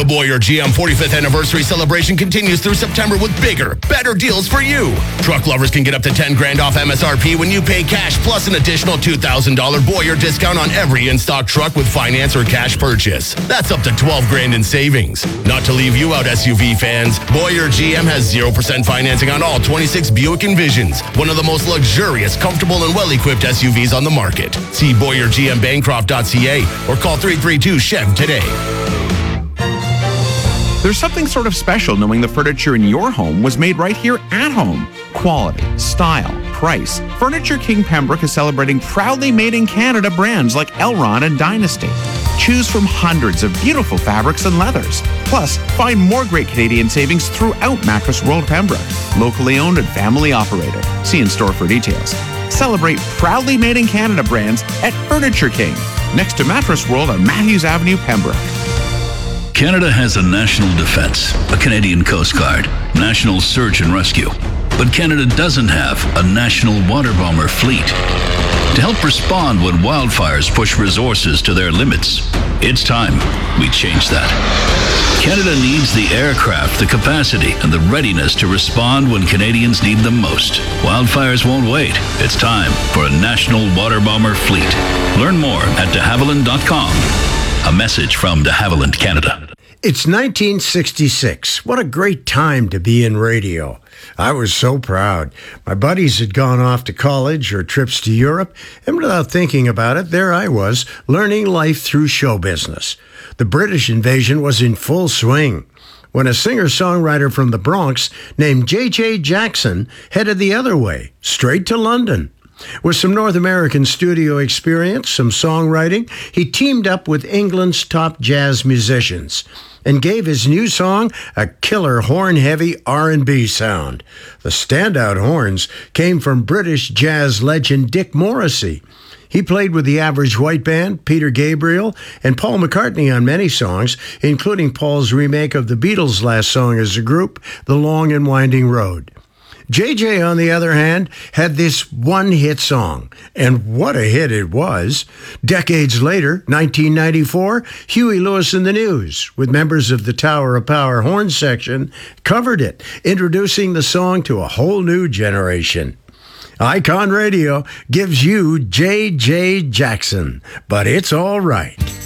The Boyer GM 45th anniversary celebration continues through September with bigger, better deals for you. Truck lovers can get up to $10,000 off MSRP when you pay cash, plus an additional $2,000 Boyer discount on every in-stock truck with finance or cash purchase. That's up to $12,000 in savings. Not to leave you out, SUV fans, Boyer GM has 0% financing on all 26 Buick Envisions, one of the most luxurious, comfortable, and well-equipped SUVs on the market. See BoyerGMBancroft.ca or call 332-CHEV today. There's something sort of special knowing the furniture in your home was made right here at home. Quality, style, price. Furniture King Pembroke is celebrating proudly made in Canada brands like Elron and Dynasty. Choose from hundreds of beautiful fabrics and leathers. Plus, find more great Canadian savings throughout Mattress World Pembroke. Locally owned and family operated. See in store for details. Celebrate proudly made in Canada brands at Furniture King, next to Mattress World on Matthews Avenue, Pembroke. Canada has a national defense, a Canadian Coast Guard, national search and rescue. But Canada doesn't have a national water bomber fleet. To help respond when wildfires push resources to their limits, it's time we change that. Canada needs the aircraft, the capacity, and the readiness to respond when Canadians need them most. Wildfires won't wait. It's time for a national water bomber fleet. Learn more at de Havilland.com. A message from de Havilland, Canada. It's 1966. What a great time to be in radio. I was so proud. My buddies had gone off to college or trips to Europe, and without thinking about it, there I was, learning life through show business. The British invasion was in full swing when a singer-songwriter from the Bronx named J.J. Jackson headed the other way, straight to London. With some North American studio experience, some songwriting, he teamed up with England's top jazz musicians and gave his new song a killer horn-heavy R&B sound. The standout horns came from British jazz legend Dick Morrissey. He played with the Average White Band, Peter Gabriel, and Paul McCartney on many songs, including Paul's remake of the Beatles' last song as a group, The Long and Winding Road. JJ, on the other hand, had this one-hit song, and what a hit it was. Decades later, 1994, Huey Lewis and the News, with members of the Tower of Power horn section, covered it, introducing the song to a whole new generation. Icon Radio gives you J.J. Jackson, but it's all right.